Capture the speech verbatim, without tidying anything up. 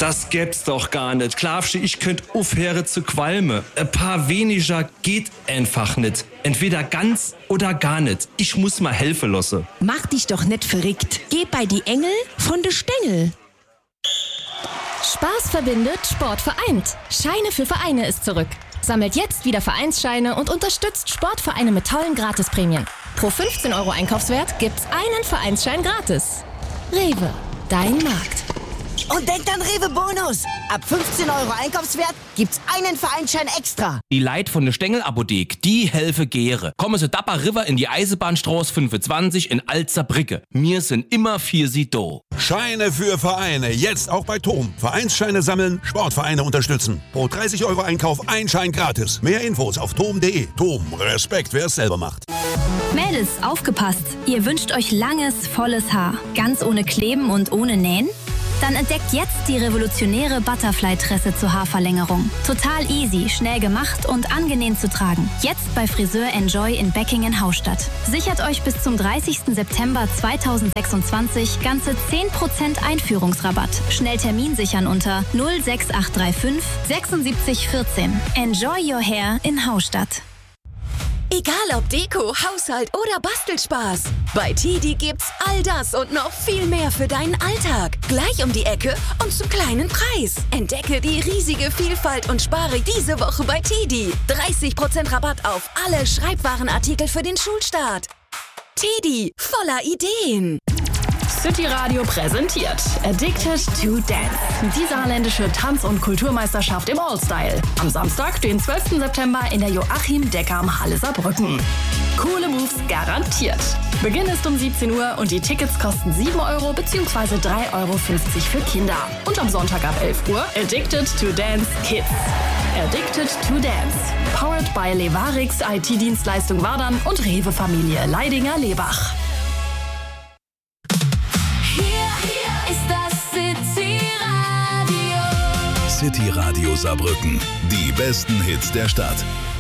Das gäb's doch gar nicht. Glaubst du, ich könnt aufhören zu qualmen? Ein paar weniger geht einfach nicht. Entweder ganz oder gar nicht. Ich muss mal helfen lassen. Mach dich doch nicht verrückt. Geh bei die Engel von de Stengel. Spaß verbindet, Sport vereint. Scheine für Vereine ist zurück. Sammelt jetzt wieder Vereinsscheine und unterstützt Sportvereine mit tollen Gratisprämien. Pro fünfzehn Euro Einkaufswert gibt's einen Vereinsschein gratis. Rewe, dein Markt. Und denkt an Rewe Bonus. Ab fünfzehn Euro Einkaufswert gibt's einen Vereinsschein extra. Die Leute von der Stengel-Apothek, die helfen gäre. Kommen Sie Dapper River in die Eisenbahnstraße fünfundzwanzig in Alzerbrücke. Wir sind immer für Sie do. Scheine für Vereine, jetzt auch bei Tom. Vereinsscheine sammeln, Sportvereine unterstützen. Pro dreißig Euro Einkauf ein Schein gratis. Mehr Infos auf tom punkt de. Tom, Respekt, wer es selber macht. Mädels, aufgepasst! Ihr wünscht euch langes, volles Haar. Ganz ohne Kleben und ohne Nähen? Dann entdeckt jetzt die revolutionäre Butterfly-Tresse zur Haarverlängerung. Total easy, schnell gemacht und angenehm zu tragen. Jetzt bei Friseur Enjoy in Beckingen-Haustadt. Sichert euch bis zum dreißigsten September zweitausendsechsundzwanzig ganze zehn Prozent Einführungsrabatt. Schnell Termin sichern unter null sechs acht drei fünf sechsundsiebzig vierzehn. Enjoy your hair in Haustadt. Egal ob Deko, Haushalt oder Bastelspaß. Bei Tidi gibt's all das und noch viel mehr für deinen Alltag. Gleich um die Ecke und zum kleinen Preis. Entdecke die riesige Vielfalt und spare diese Woche bei Tidi. dreißig Prozent Rabatt auf alle Schreibwarenartikel für den Schulstart. Tidi, voller Ideen. City Radio präsentiert Addicted to Dance. Die saarländische Tanz- und Kulturmeisterschaft im All-Style. Am Samstag, den zwölften September in der Joachim Deckam Halle Saarbrücken. Coole Moves garantiert. Beginn ist um siebzehn Uhr und die Tickets kosten sieben Euro bzw. drei Euro fünfzig für Kinder. Und am Sonntag ab elf Uhr Addicted to Dance Kids. Addicted to Dance. Powered by Levarix I T-Dienstleistung Wadern und Rewe Familie Leidinger-Lebach. City Radio Saarbrücken. Die besten Hits der Stadt.